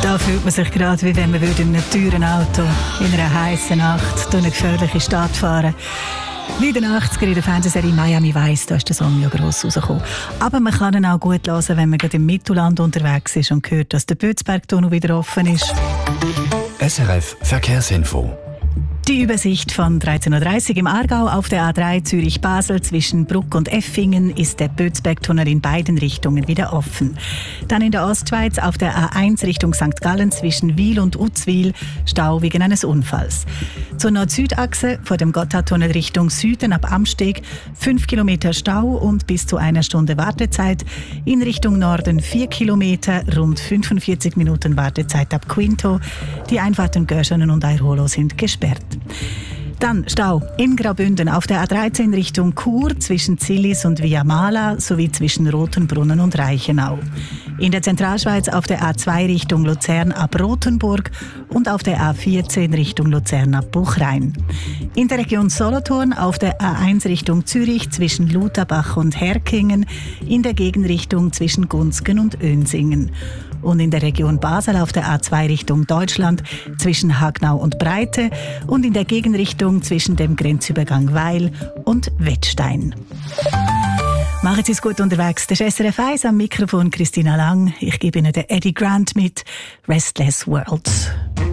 Da fühlt man sich gerade, wie wenn man in einem teuren Auto in einer heißen Nacht durch eine gefährliche Stadt fahren. Wie in den 80er in der Fernsehserie Miami Vice, da ist der Song ja gross rausgekommen. Aber man kann ihn auch gut hören, wenn man gerade im Mittelland unterwegs ist und hört, dass der Bötzbergtunnel wieder offen ist. SRF Verkehrsinfo. Die Übersicht von 13.30 Uhr im Aargau auf der A3 Zürich-Basel zwischen Bruck und Effingen ist der Bötzbergtunnel in beiden Richtungen wieder offen. Dann in der Ostschweiz auf der A1 Richtung St. Gallen zwischen Wil und Uzwil Stau wegen eines Unfalls. Zur Nord-Süd-Achse vor dem Gotthardtunnel Richtung Süden ab Amsteg 5 Kilometer Stau und bis zu einer Stunde Wartezeit. In Richtung Norden 4 Kilometer, rund 45 Minuten Wartezeit ab Quinto. Die Einfahrten Görschenen und Eirholo sind gesperrt. Dann Stau in Graubünden auf der A13 Richtung Chur zwischen Zillis und Viamala sowie zwischen Rotenbrunnen und Reichenau. In der Zentralschweiz auf der A2 Richtung Luzern ab Rothenburg und auf der A14 Richtung Luzern ab Buchrein. In der Region Solothurn auf der A1 Richtung Zürich zwischen Lutherbach und Herkingen, in der Gegenrichtung zwischen Gunzgen und Önsingen. Und in der Region Basel auf der A2 Richtung Deutschland zwischen Hagnau und Breite und in der Gegenrichtung zwischen dem Grenzübergang Weil und Wettstein. Machen Sie es gut unterwegs. Das ist SRF 1 am Mikrofon Christina Lang. Ich gebe Ihnen den Eddie Grant mit «Restless World».